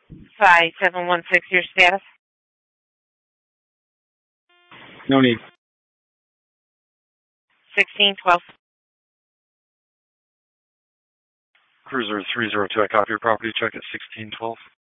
5716, your status? No need. 1612. Cruiser 302, I copy your property check at 1612.